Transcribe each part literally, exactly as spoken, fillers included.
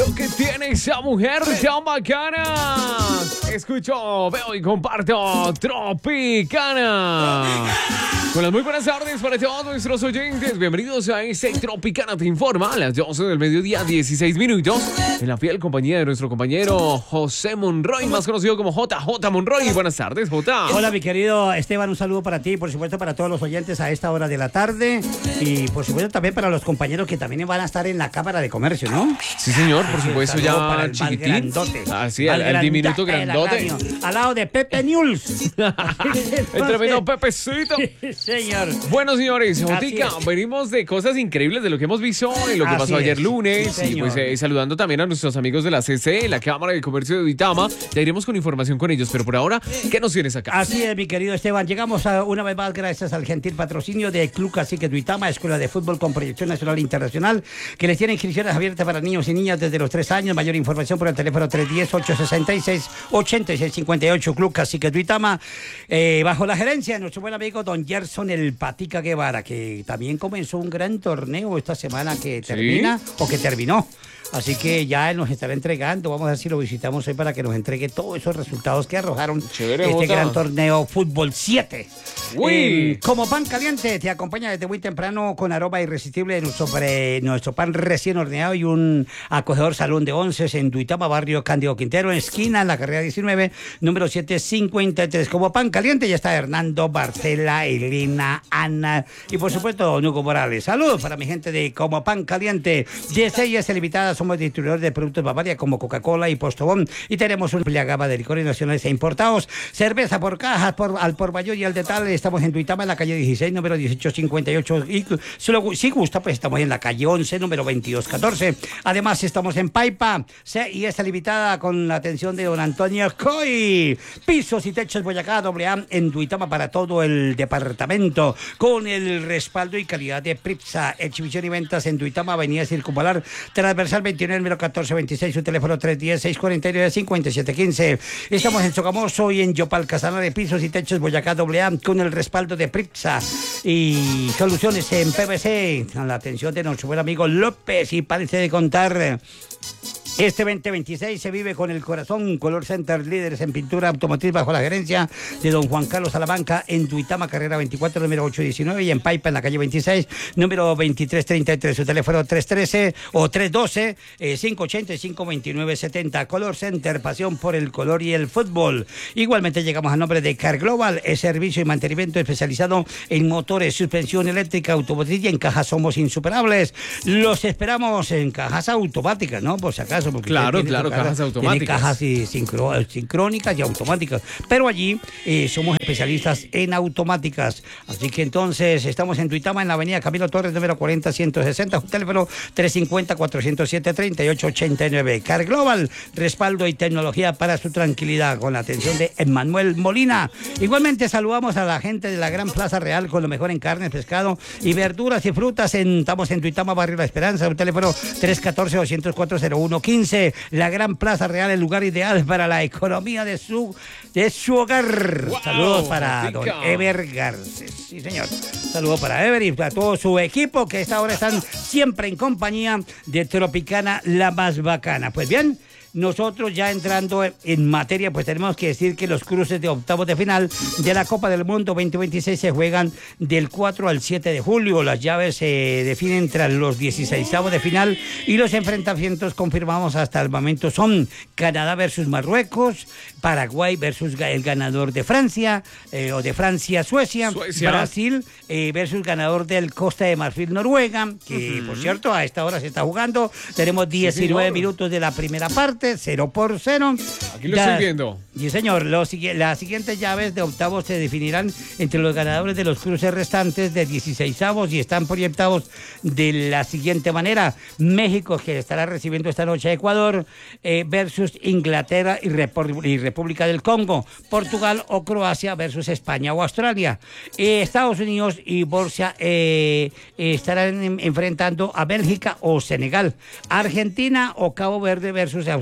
que tiene esa mujer tan bacana. Escucho, veo y comparto Tropicana. Con las muy buenas tardes para todos nuestros oyentes. Bienvenidos a este Tropicana Te Informa a las doce del mediodía, dieciséis minutos. En la fiel compañía de nuestro compañero José Monroy, más conocido como J J Monroy. Buenas tardes, J. Hola, mi querido Esteban, un saludo para ti y por supuesto para todos los oyentes a esta hora de la tarde. Y por supuesto también para los compañeros que también van a estar en la Cámara de Comercio, ¿no? Sí, señor, por Sí, supuesto, saludo ya para el Val chiquitín. Grandote. Ah, sí, el, Val el diminuto Grandote, grandote. al lado de Pepe News. El tremendo Pepecito. Señor. Bueno, señores, Jotica, es. venimos de cosas increíbles de lo que hemos visto en lo que Así pasó ayer es. lunes. Sí, y pues señor. eh, saludando también a nuestros amigos de la C C, la Cámara de Comercio de Duitama. Ya iremos con información con ellos, pero por ahora, ¿qué nos tienes acá? Así es, mi querido Esteban. Llegamos a, una vez más gracias al gentil patrocinio de Club Cacique Duitama, Escuela de Fútbol con proyección nacional e internacional, que les tiene inscripciones abiertas para niños y niñas desde los tres años. Mayor información por el teléfono tres uno cero, ocho seis seis, ocho seis cinco ocho, Club Cacique Duitama, eh, bajo la gerencia de nuestro buen amigo don Gerson el Patica Guevara, que también comenzó un gran torneo esta semana que termina, ¿sí? O que terminó. Así que ya él nos estará entregando. Vamos a ver si lo visitamos hoy para que nos entregue todos esos resultados que arrojaron Chévere, este Jota. gran torneo Fútbol siete. Uy. Eh, como pan caliente, te acompaña desde muy temprano con aroma irresistible de nuestro, pre- nuestro pan recién horneado y un acogedor salón de onces en Duitama, barrio Cándido Quintero, en esquina, en la carrera diecinueve, número setecientos cincuenta y tres. Como pan caliente ya está Hernando, Barcela, Elena, Ana y por supuesto Hugo Morales. Saludos para mi gente de Como Pan Caliente. diez ellas limitadas. Somos distribuidores de productos Bavaria como Coca-Cola y Postobón y tenemos una amplia gama de licores nacionales e importados. Cerveza por cajas, por, al por mayor y al detalle. Estamos en Duitama, en la calle dieciséis, número dieciocho cincuenta y ocho. Y si, lo, si gusta, pues estamos en la calle once, número veintidós catorce. Además, estamos en Paipa, C y S limitada con la atención de don Antonio Coy. Pisos y techos Boyacá, doble A en Duitama para todo el departamento. Con el respaldo y calidad de Pripsa. Exhibición y ventas en Duitama, avenida Circunvalar, transversal veintinueve, número catorce veintiséis, su teléfono tres uno cero, seis cuatro nueve, cinco siete uno cinco. Estamos en Sogamoso y en Yopal Casana de Pisos y Techos Boyacá doble A con el respaldo de Pripsa y soluciones en P V C con la atención de nuestro buen amigo López. Y parece de contar, este veinte veintiséis se vive con el corazón. Color Center, líderes en pintura automotriz bajo la gerencia de don Juan Carlos Salamanca en Duitama, carrera veinticuatro, número ochocientos diecinueve, y en Paipa, en la calle veintiséis, número veintitrés treinta y tres, su teléfono tres uno tres o tres uno dos, cinco ocho cinco, dos nueve siete cero. Color Center, pasión por el color y el fútbol. Igualmente llegamos al nombre de Car Global, es servicio y mantenimiento especializado en motores, suspensión eléctrica, automotriz y en cajas somos insuperables. Los esperamos en cajas automáticas, ¿no? Por si acaso. Claro, claro, caja, cajas automáticas. Tiene cajas y sincro, sincrónicas y automáticas. Pero allí eh, somos especialistas en automáticas. Así que entonces estamos en Duitama, en la avenida Camilo Torres, número cuarenta ciento sesenta, un teléfono tres cinco cero, cuatro cero siete, tres ocho ocho nueve. Car Global, respaldo y tecnología para su tranquilidad, con la atención de Emmanuel Molina. Igualmente saludamos a la gente de la Gran Plaza Real con lo mejor en carne, pescado y verduras y frutas. En, estamos en Duitama, barrio La Esperanza, un teléfono tres uno cuatro, dos cero cuatro, cero uno uno cinco. La Gran Plaza Real, el lugar ideal para la economía de su, de su hogar. Wow, Saludos para Jotica. don Ever Garces. Sí, señor. Saludos para Ever y para todo su equipo que a esta hora están siempre en compañía de Tropicana, la más bacana. Pues bien, nosotros ya entrando en materia, pues tenemos que decir que los cruces de octavos de final de la Copa del Mundo veinte veintiséis se juegan del cuatro al siete de julio. Las llaves se definen tras los dieciseisavos de final y los enfrentamientos confirmados hasta el momento son Canadá versus Marruecos, Paraguay versus el ganador de Francia, eh, o de Francia-Suecia, Suecia. Brasil eh, versus ganador del Costa de Marfil-Noruega, que uh-huh. por cierto a esta hora se está jugando. Tenemos diecinueve sí, minutos de la primera parte, cero por cero. Aquí lo ya, estoy viendo. Sí, señor. Los, las siguientes llaves de octavos se definirán entre los ganadores de los cruces restantes de dieciseisavos y están proyectados de la siguiente manera. México, que estará recibiendo esta noche a Ecuador, eh, versus Inglaterra y, Repor y República del Congo. Portugal o Croacia versus España o Australia. Eh, Estados Unidos y Borussia eh, eh, estarán en, enfrentando a Bélgica o Senegal. Argentina o Cabo Verde versus Australia.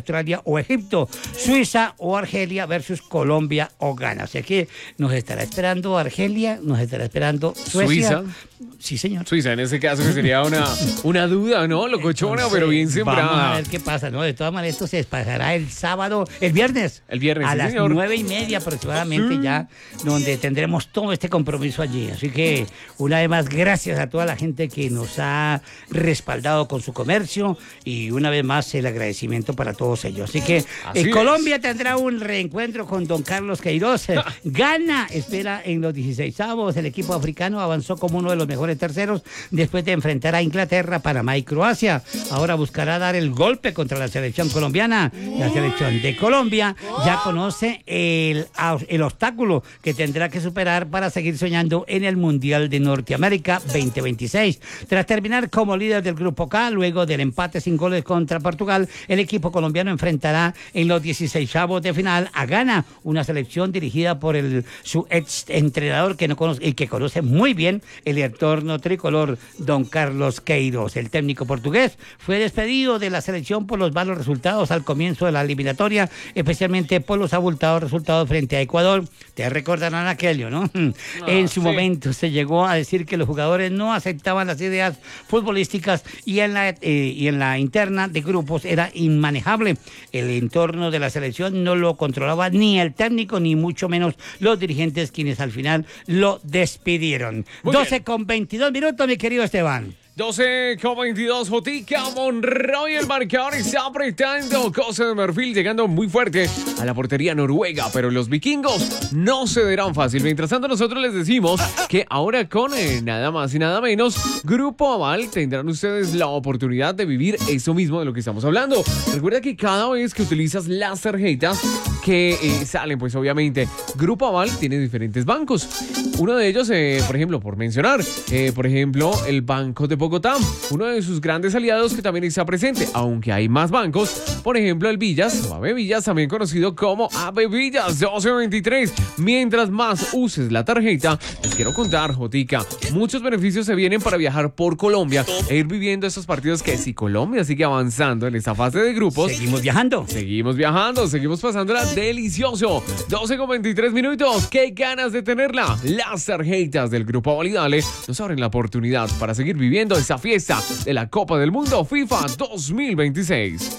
Australia o Egipto, Suiza o Argelia versus Colombia o Ghana. O sea que nos estará esperando Argelia, nos estará esperando Suecia. Suiza. Sí, señor. Suiza, en ese caso que sería una, una duda, ¿no? Locochona, Entonces, pero bien sembrada. Vamos a ver qué pasa, ¿no? De todas maneras, esto se despajará el sábado, el viernes. El viernes, a sí, las señor. nueve y media aproximadamente, Sí. ya, donde tendremos todo este compromiso allí. Así que, una vez más, gracias a toda la gente que nos ha respaldado con su comercio y una vez más el agradecimiento para todos ellos. Así que Así eh, es. Colombia tendrá un reencuentro con don Carlos Queiroz. Ghana espera en los dieciseisavos. El equipo africano avanzó como uno de los mejores terceros después de enfrentar a Inglaterra, Panamá y Croacia. Ahora buscará dar el golpe contra la selección colombiana. La selección de Colombia ya conoce el, el obstáculo que tendrá que superar para seguir soñando en el Mundial de Norteamérica veinte veintiséis. Tras terminar como líder del Grupo K, luego del empate sin goles contra Portugal, el equipo colombiano enfrentará en los dieciseisavos de final a Ghana, una selección dirigida por el, su ex entrenador que, no conoce, y que conoce muy bien el entorno tricolor, don Carlos Queiroz. El técnico portugués fue despedido de la selección por los malos resultados al comienzo de la eliminatoria, especialmente por los abultados resultados frente a Ecuador. Te recordarán aquello, ¿no? Ah, en su sí. momento se llegó a decir que los jugadores no aceptaban las ideas futbolísticas y en la, eh, y en la interna de grupos era inmanejable. El entorno de la selección no lo controlaba ni el técnico, ni mucho menos los dirigentes, quienes al final lo despidieron. Muy doce bien. con veintidós minutos, mi querido Esteban. doce con veintidós, Jotica Monroy, el marcador está apretando. Costa de Marfil llegando muy fuerte a la portería noruega, pero los vikingos no cederán fácil. Mientras tanto, nosotros les decimos que ahora con eh, nada más y nada menos, Grupo Aval, tendrán ustedes la oportunidad de vivir eso mismo de lo que estamos hablando. Recuerda que cada vez que utilizas las tarjetas que eh, salen, pues obviamente, Grupo Aval tiene diferentes bancos. Uno de ellos, eh, por ejemplo, por mencionar, eh, por ejemplo, el Banco de Bogotá, uno de sus grandes aliados que también está presente, aunque hay más bancos, por ejemplo el Villas, o A B Villas, también conocido como A B Villas doce veintitrés. Mientras más uses la tarjeta, les quiero contar, Jotica, muchos beneficios se vienen para viajar por Colombia e ir viviendo estos partidos que si Colombia sigue avanzando en esta fase de grupos, Seguimos viajando. seguimos viajando, seguimos pasándola delicioso. doce con veintitrés minutos, qué ganas de tenerla. Las tarjetas del Grupo Aval y Dale nos abren la oportunidad para seguir viviendo esa fiesta de la Copa del Mundo FIFA dos mil veintiséis.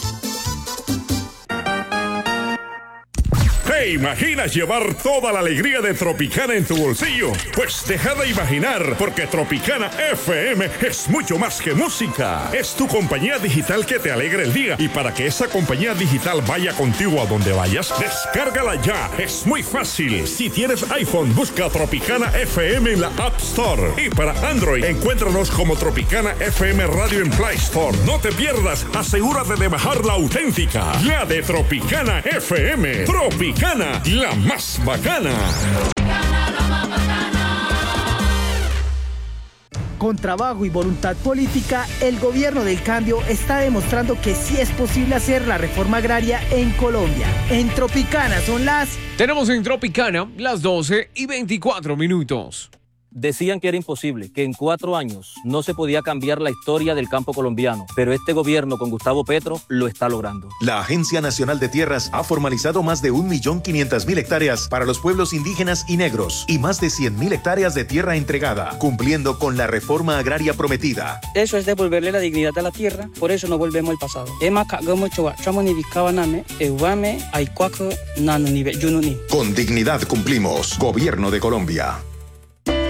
¿Te imaginas llevar toda la alegría de Tropicana en tu bolsillo? Pues deja de imaginar, porque Tropicana F M es mucho más que música. Es tu compañía digital que te alegra el día. Y para que esa compañía digital vaya contigo a donde vayas, descárgala ya. Es muy fácil. Si tienes iPhone, busca Tropicana F M en la App Store. Y para Android, encuéntranos como Tropicana F M Radio en Play Store. No te pierdas, asegúrate de bajar la auténtica, la de Tropicana F M. Tropicana, la más bacana. Con trabajo y voluntad política, el gobierno del cambio está demostrando que sí es posible hacer la reforma agraria en Colombia. En Tropicana son las... Tenemos en Tropicana las doce y veinticuatro minutos. Decían que era imposible, que en cuatro años no se podía cambiar la historia del campo colombiano, pero este gobierno con Gustavo Petro lo está logrando. La Agencia Nacional de Tierras ha formalizado más de un millón quinientas mil hectáreas para los pueblos indígenas y negros y más de cien mil hectáreas de tierra entregada, cumpliendo con la reforma agraria prometida. Eso es devolverle la dignidad a la tierra, por eso no volvemos al pasado. Con dignidad cumplimos. Gobierno de Colombia.